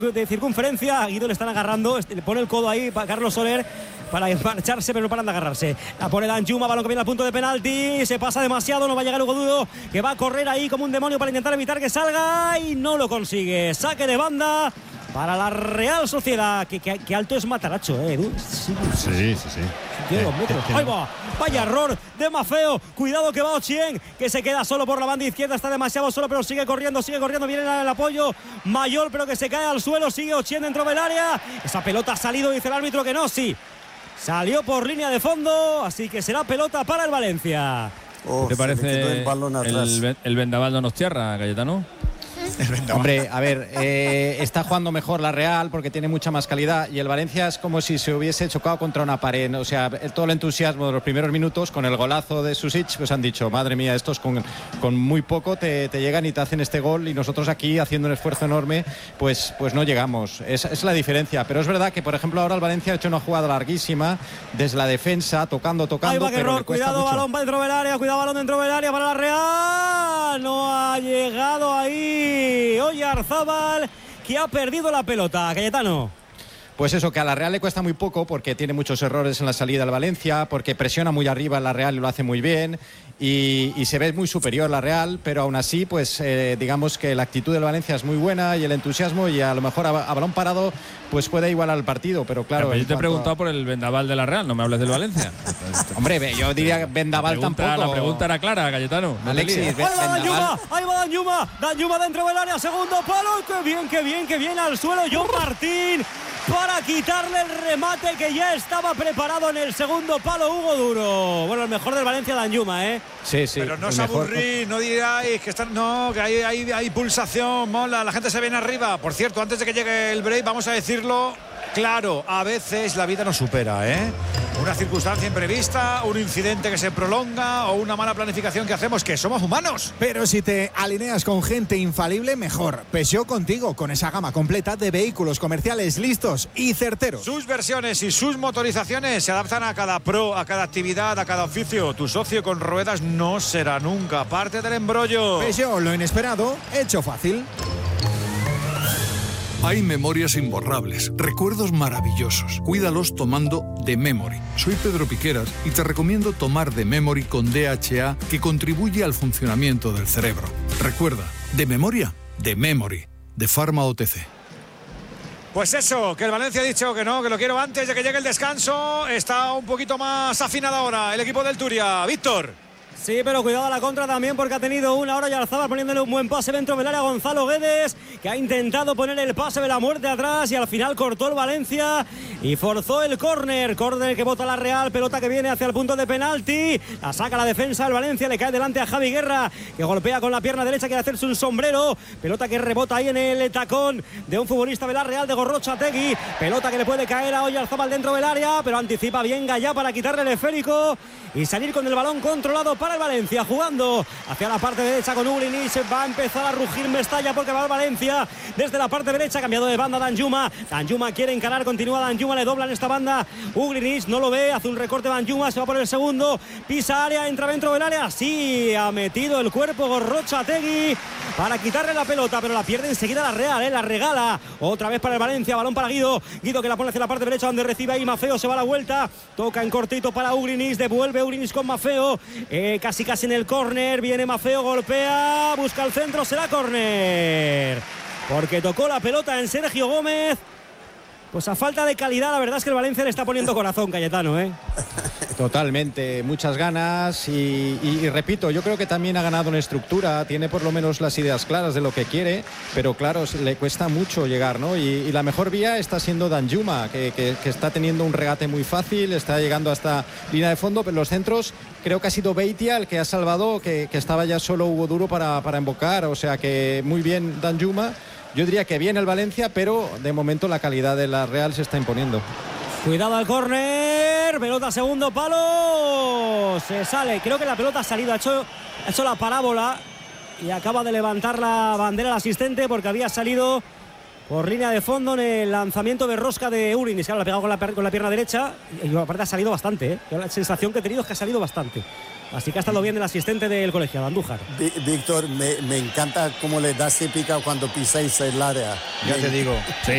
de circunferencia. A Guido le están agarrando, le pone el codo ahí para Carlos Soler para marcharse, pero no paran de agarrarse. La pone Danjuma, balón que viene al punto de penalti, se pasa demasiado, no va a llegar Hugo Duro, que va a correr ahí como un demonio para intentar evitar que salga y no lo consigue. Saque de banda para la Real Sociedad. Que alto es Mataracho, Edu. Sí. Tiene 2 metros. Ahí va. Vaya error de Mafeo. Cuidado que va Ochien, que se queda solo por la banda izquierda. Está demasiado solo, pero sigue corriendo. Viene el apoyo mayor, pero que se cae al suelo. Sigue Ochien dentro del área. Esa pelota ha salido, dice el árbitro que no. Sí, salió por línea de fondo. Así que será pelota para el Valencia. ¿Te parece el vendaval Donostiarra, Cayetano? Hombre, a ver, está jugando mejor la Real porque tiene mucha más calidad y el Valencia es como si se hubiese chocado contra una pared. O sea, todo el entusiasmo de los primeros minutos con el golazo de Susic, pues han dicho, madre mía, estos con muy poco te llegan y te hacen este gol, y nosotros aquí haciendo un esfuerzo enorme pues no llegamos. Es la diferencia, pero es verdad que por ejemplo ahora el Valencia ha hecho una jugada larguísima desde la defensa, tocando. Ahí va Guerrero, cuidado, mucho. balón dentro del área, cuidado, balón dentro del área para la Real. No ha llegado ahí Oyarzábal, que ha perdido la pelota. Cayetano. Pues eso, que a la Real le cuesta muy poco porque tiene muchos errores en la salida del Valencia, porque presiona muy arriba en la Real y lo hace muy bien, y se ve muy superior la Real, pero aún así pues digamos que la actitud del Valencia es muy buena y el entusiasmo, y a lo mejor a balón parado pues puede igualar el partido, pero claro. Pero yo te he preguntado por el vendaval de la Real, no me hables del Valencia. Hombre, yo diría vendaval tampoco. La pregunta era clara, Cayetano. Alexis, ahí va Danjuma dentro del área, segundo palo, que bien al suelo John Martín para quitarle el remate que ya estaba preparado en el segundo palo Hugo Duro. Bueno, el mejor del Valencia, Danjuma, Sí. Pero no os aburrís, no diráis que están, no, que hay pulsación, mola, la gente se viene arriba. Por cierto, antes de que llegue el break, vamos a decirlo claro, a veces la vida nos supera, una circunstancia imprevista, un incidente que se prolonga o una mala planificación que hacemos, que somos humanos. Pero si te alineas con gente infalible, mejor. Peugeot contigo, con esa gama completa de vehículos comerciales listos y certeros. Sus versiones y sus motorizaciones se adaptan a cada pro, a cada actividad, a cada oficio. Tu socio con ruedas no será nunca parte del embrollo. Peugeot, lo inesperado, hecho fácil. Hay memorias imborrables, recuerdos maravillosos. Cuídalos tomando The Memory. Soy Pedro Piqueras y te recomiendo tomar The Memory con DHA, que contribuye al funcionamiento del cerebro. Recuerda, de memoria, The Memory, de Pharma OTC. Pues eso, que el Valencia ha dicho que no, que lo quiero antes de que llegue el descanso. Está un poquito más afinado ahora el equipo del Turia. Víctor. Sí, pero cuidado a la contra también, porque ha tenido una hora Oyarzábal poniéndole un buen pase dentro del área a Gonzalo Guedes, que ha intentado poner el pase de la muerte atrás y al final cortó el Valencia y forzó el córner que bota la Real, pelota que viene hacia el punto de penalti, la saca la defensa del Valencia, le cae delante a Javi Guerra, que golpea con la pierna derecha, quiere hacerse un sombrero, pelota que rebota ahí en el tacón de un futbolista de la Real, de Gorrochategui, pelota que le puede caer a Oyarzábal dentro del área, pero anticipa bien Gallá para quitarle el esférico y salir con el balón controlado para el Valencia, jugando hacia la parte derecha con Ugrinic. Va a empezar a rugir Mestalla porque va el Valencia desde la parte derecha, cambiado de banda Danjuma quiere encarar, continúa Danjuma, le dobla en esta banda Ugrinic, no lo ve, hace un recorte Danjuma, se va por el segundo, pisa área, entra dentro del área, sí, ha metido el cuerpo Gorrochategui para quitarle la pelota, pero la pierde enseguida la Real, la regala otra vez para el Valencia, balón para Guido que la pone hacia la parte derecha donde recibe ahí Mafeo, se va a la vuelta, toca en cortito para Ugrinic, devuelve Ugrinic con Mafeo, casi en el córner, viene Mafeo, golpea, busca el centro, será córner, porque tocó la pelota en Sergio Gómez. Pues a falta de calidad, la verdad es que el Valencia le está poniendo corazón, Cayetano, Totalmente, muchas ganas y repito, yo creo que también ha ganado en estructura, tiene por lo menos las ideas claras de lo que quiere, pero claro, le cuesta mucho llegar, ¿no? Y la mejor vía está siendo Danjuma, que está teniendo un regate muy fácil, está llegando hasta línea de fondo, pero los centros creo que ha sido Beitia el que ha salvado, que estaba ya solo Hugo Duro para embocar, o sea que muy bien Danjuma. Yo diría que bien el Valencia, pero de momento la calidad de la Real se está imponiendo. Cuidado al córner, pelota segundo palo, se sale, creo que la pelota ha salido, ha hecho la parábola y acaba de levantar la bandera el asistente porque había salido por línea de fondo en el lanzamiento de rosca de Ugrinic, que la ha pegado con la pierna derecha y aparte ha salido bastante, la sensación que he tenido es que ha salido bastante. Así que ha estado bien el asistente del colegiado, Andújar. Víctor, me encanta cómo le das épica cuando pisáis el área. Ya te digo. Sí,